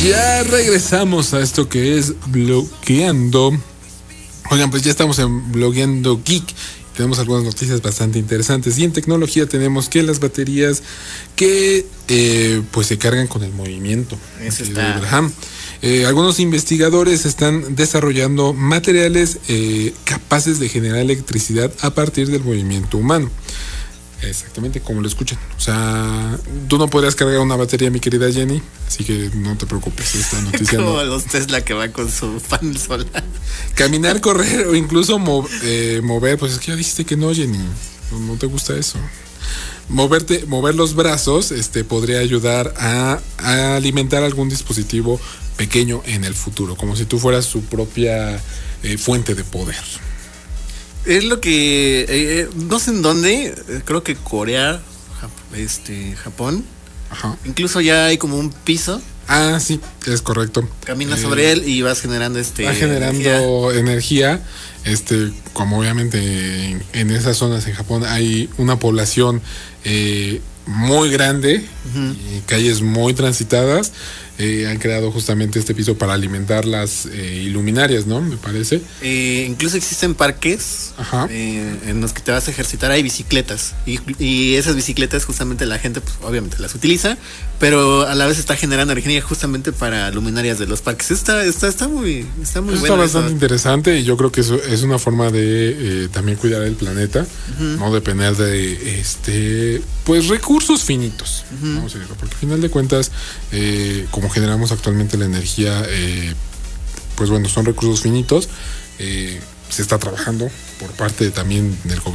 Ya regresamos a esto que es Blogueando. Oigan, pues ya estamos en Blogueando Geek. Tenemos algunas noticias bastante interesantes. Y en tecnología tenemos que las baterías que pues se cargan con el movimiento. Eso está. Algunos investigadores están desarrollando materiales capaces de generar electricidad a partir del movimiento humano. Exactamente como lo escuchan. O sea, tú no podrías cargar una batería, mi querida Jenny, así que no te preocupes, esta noticia Como no. los Tesla que van con su panel solar. Caminar, correr o incluso mover, pues es que ya dijiste que no, Jenny, no te gusta eso. Mover los brazos podría ayudar a alimentar algún dispositivo pequeño en el futuro, como si tú fueras su propia fuente de poder. Es lo que no sé en dónde, creo que Corea, Japón. Ajá. Incluso ya hay como un piso. Ah, sí, es correcto. Caminas sobre él y vas generando va generando energía. Como obviamente en esas zonas en Japón hay una población muy grande, y calles muy transitadas. Han creado justamente este piso para alimentar las iluminarias, ¿no? Me parece. Incluso existen parques en los que te vas a ejercitar, hay bicicletas y esas bicicletas justamente la gente pues obviamente las utiliza, pero a la vez está generando energía justamente para luminarias de los parques. Está muy bueno. Está bastante interesante y yo creo que eso es una forma de también cuidar el planeta, no depender de pues recursos finitos, vamos a decirlo, porque al final de cuentas como generamos actualmente la energía, pues bueno, son recursos finitos. Se está trabajando por parte también del gobierno